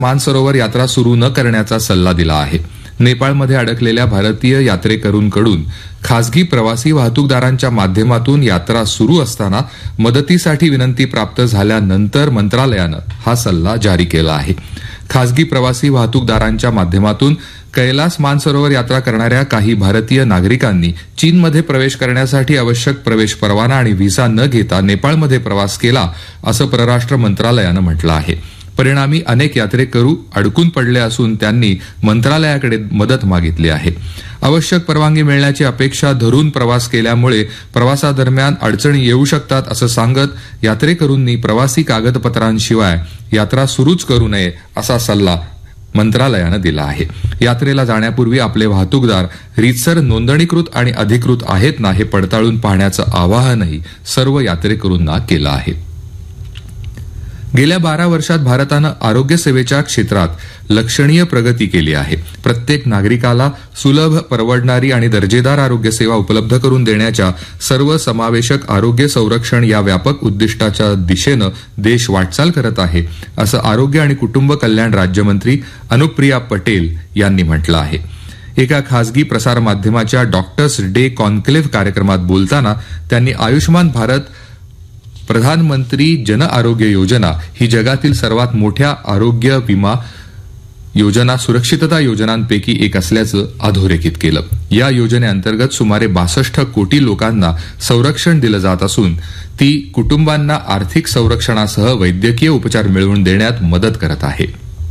मानसरोवर यात्रा सुरू न करण्याचा सल्ला दिला आहे. नेपाळमध्ये अडकलेल्या भारतीय यात्रेकरूंकडून खासगी प्रवासी वाहतूकदारांच्या माध्यमातून यात्रा सुरू असताना मदतीसाठी विनंती प्राप्त झाल्यानंतर मंत्रालयानं हा सल्ला जारी केला आहे. खासगी प्रवासी वाहतूकदारांच्या माध्यमातून कैलास मानसरोवर यात्रा करणाऱ्या काही भारतीय नागरिकांनी चीनमध्ये प्रवेश करण्यासाठी आवश्यक प्रवेश परवाना आणि व्हिसा न घेता नेपाळमध्ये प्रवास केला असं परराष्ट्र मंत्रालयानं म्हटलं आहे. परिणामी अनेक यात्रेकरू अडकून पडले असून त्यांनी मंत्रालयाकडे मदत मागितली आहे. आवश्यक परवानगी मिळण्याची अपेक्षा धरून प्रवास केल्यामुळे प्रवासादरम्यान अडचणी येऊ शकतात असं सांगत यात्रेकरूंनी प्रवासी कागदपत्रांशिवाय यात्रा सुरूच करू नये असा सल्ला मंत्रालयानं दिला आहे. यात्रेला जाण्यापूर्वी आपले वाहतूकदार रीतसर नोंदणीकृत आणि अधिकृत आहेत ना हे पडताळून पाहण्याचं आवाहनही सर्व यात्रेकरूंना केलं आहे. गेल्या 12 वर्षात भारतानं आरोग्य सेवेच्या क्षेत्रात लक्षणीय प्रगती केली आहे. प्रत्येक नागरिकाला सुलभ, परवडणारी आणि दर्जेदार आरोग्य सेवा उपलब्ध करून देण्याच्या सर्वसमावेशक आरोग्य संरक्षण या व्यापक उद्दिष्टाच्या दिशेनं देश वाटचाल करत आहे असं आरोग्य आणि कुटुंब कल्याण राज्यमंत्री अनुप्रिया पटेल यांनी म्हटलं आहे. एका खासगी प्रसारमाध्यमाच्या डॉक्टर्स डे कॉन्क्लेव्ह कार्यक्रमात बोलताना त्यांनी आयुष्मान भारत प्रधानमंत्री जन आरोग्य योजना ही जगातील सर्वात मोठ्या आरोग्य विमा योजना सुरक्षितता योजनांपैकी एक असल्याचं अधोरेखित केलं. या योजनेअंतर्गत सुमारे 62 कोटी लोकांना संरक्षण दिलं जात असून ती कुटुंबांना आर्थिक संरक्षणासह वैद्यकीय उपचार मिळवून देण्यात मदत करत आहे.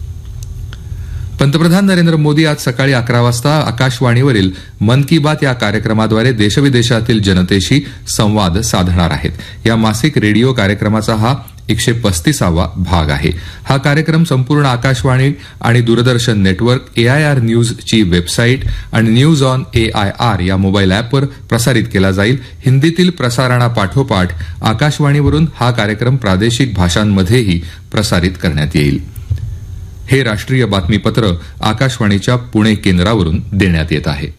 पंतप्रधान नरेंद्र मोदी आज सकाळी 11 वाजता आकाशवाणीवरील मन की बात या कार्यक्रमाद्वारे देशविदेशातील जनतेशी संवाद साधणार आहेत. या मासिक रेडिओ कार्यक्रमाचा हा 135वा भाग आहे. हा कार्यक्रम संपूर्ण आकाशवाणी आणि दूरदर्शन नेटवर्क, AIR न्यूजची वेबसाईट आणि न्यूज ऑन AIR या मोबाईल अॅपवर प्रसारित केला जाईल. हिंदीतील प्रसारणापाठोपाठ आकाशवाणीवरून हा कार्यक्रम प्रादेशिक भाषांमध्येही प्रसारित करण्यात येईल. हे राष्ट्रीय बातमीपत्र आकाशवाणीच्या पुणे केंद्रावरून देण्यात येत आहे.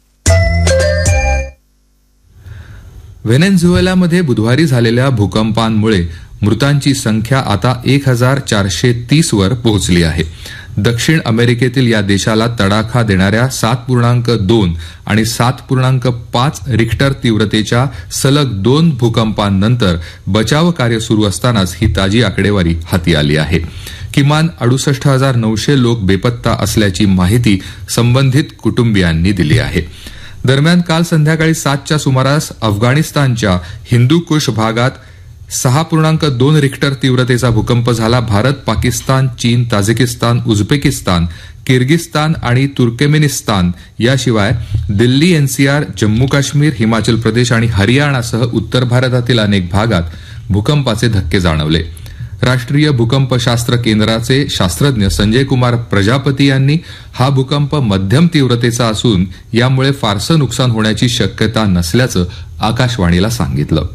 व्हेनेझुएलामध्ये बुधवारी झालेल्या भूकंपांमुळे मृतांची संख्या आता 1430 वर पोहोचली आहे. दक्षिण अमेरिकेतील या देशाला तडाखा देणाऱ्या 7.2 आणि 7.5 रिक्टर तीव्रतेच्या सलग 2 भूकंपांनंतर बचाव कार्य सुरू असतानाच ही ताजी आकडेवारी हाती आली आहे. किमान 68,900 लोक बेपत्ता असल्याची माहिती संबंधित कुटुंबियांनी दिली आहे. दरम्यान काल संध्याकाळी 7च्या सुमारास अफगाणिस्तानच्या हिंदूकुश भागात 6.2 रिक्टर तीव्रतेचा भूकंप झाला. भारत, पाकिस्तान, चीन, ताजिकिस्तान, उझबेकिस्तान, किर्गिस्तान आणि तुर्कमेनिस्तान याशिवाय दिल्ली, NCR, जम्मू काश्मीर, हिमाचल प्रदेश आणि हरियाणासह उत्तर भारतातील अनेक भागात भूकंपाचे धक्के जाणवले. राष्ट्रीय भूकंपशास्त्र केंद्राचे शास्त्रज्ञ संजय कुमार प्रजापती यांनी हा भूकंप मध्यम तीव्रतेचा असून यामुळे फारसं नुकसान होण्याची शक्यता नसल्याचं आकाशवाणीला सांगितलं.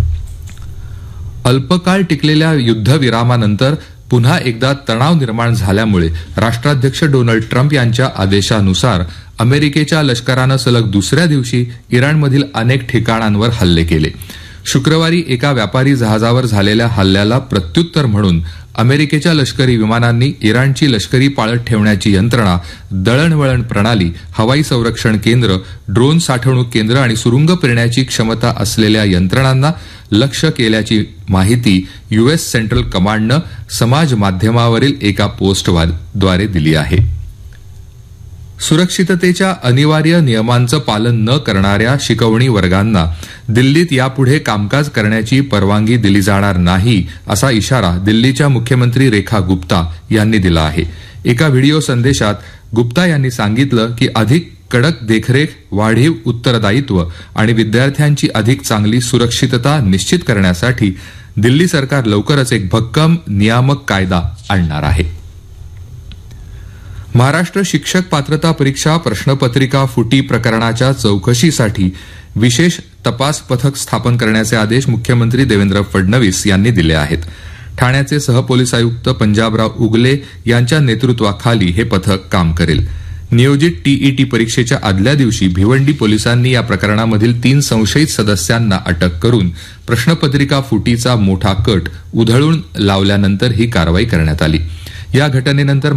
अल्पकाळ टिकलेल्या युद्धविरामानंतर पुन्हा एकदा तणाव निर्माण झाल्यामुळे राष्ट्राध्यक्ष डोनाल्ड ट्रम्प यांच्या आदेशानुसार अमेरिकेच्या लष्करानं सलग दुसऱ्या दिवशी इराणमधील अनेक ठिकाणांवर हल्ले केले. शुक्रवारी एका व्यापारी जहाजावर झालेल्या हल्ल्याला प्रत्युत्तर म्हणून अमेरिकेच्या लष्करी विमानांनी इराणची लष्करी पाळत ठेवण्याची यंत्रणा, दळणवळण प्रणाली, हवाई संरक्षण केंद्र, ड्रोन साठवणूक केंद्र आणि सुरुंग पेरण्याची क्षमता असलेल्या यंत्रणांना लक्ष्य केल्याची माहिती US सेंट्रल कमांडनं समाज माध्यमावरील एका पोस्टद्वारे दिली आहे. सुरक्षिततेच्या अनिवार्य नियमांचं पालन न करणाऱ्या शिकवणी वर्गांना दिल्लीत यापुढे कामकाज करण्याची परवानगी दिली जाणार नाही असा इशारा दिल्लीच्या मुख्यमंत्री रेखा गुप्ता यांनी दिला आहे. एका व्हिडिओ संदेशात गुप्ता यांनी सांगितलं की अधिक कडक देखरेख, वाढीव उत्तरदायित्व आणि विद्यार्थ्यांची अधिक चांगली सुरक्षितता निश्चित करण्यासाठी दिल्ली सरकार लवकरच एक भक्कम नियामक कायदा आणणार आहे. महाराष्ट्र शिक्षक पात्रता परीक्षा प्रश्नपत्रिका फुटी प्रकरणाच्या चौकशीसाठी विशेष तपास पथक स्थापन करण्याचे आदेश मुख्यमंत्री देवेंद्र फडणवीस यांनी दिले आहेत. ठाण्याचे सहपोलीस आयुक्त पंजाबराव उगले यांच्या नेतृत्वाखाली हे पथक काम करेल. नियोजित TET परीक्षेच्या आदल्या दिवशी भिवंडी पोलिसांनी या प्रकरणामधील 3 संशयित सदस्यांना अटक करून प्रश्नपत्रिका फुटीचा मोठा कट उधळून लावल्यानंतर ही कारवाई करण्यात आली. या घटनेनंतर